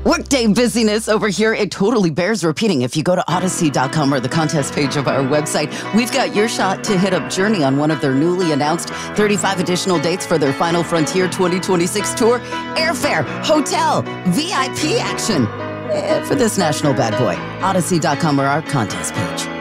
Workday busyness over here. It totally bears repeating. If you go to Odyssey.com or the contest page of our website, we've got your shot to hit up Journey on one of their newly announced 35 additional dates for their Final Frontier 2026 tour. Airfare, hotel, VIP action for this national bad boy. Odyssey.com or our contest page.